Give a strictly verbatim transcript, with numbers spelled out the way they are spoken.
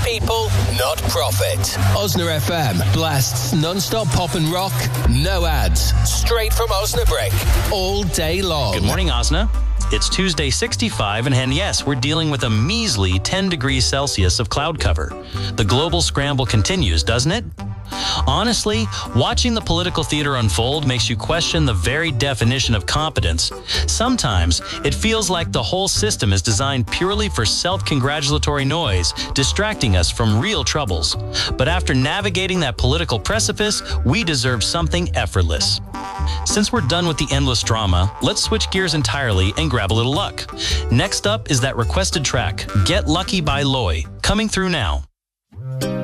people, not profit. Osna F M blasts non-stop pop and rock, no ads, straight from Osnabrück, all day long. Good morning, Osna. It's Tuesday, sixty-five, and, and yes, we're dealing with a measly ten degrees Celsius of cloud cover. The global scramble continues, doesn't it? Honestly, watching the political theater unfold makes you question the very definition of competence. Sometimes it feels like the whole system is designed purely for self-congratulatory noise, distracting us from real troubles. But after navigating that political precipice, we deserve something effortless. Since we're done with the endless drama, let's switch gears entirely and grab a little luck. Next up is that requested track, Get Lucky by Loy, coming through now.